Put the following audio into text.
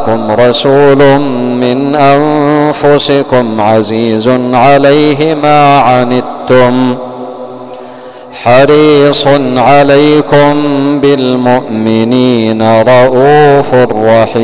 جاءكم رسول من أنفسكم عزيز عليه ما عنتم حريص عليكم بالمؤمنين رءوف رحيم.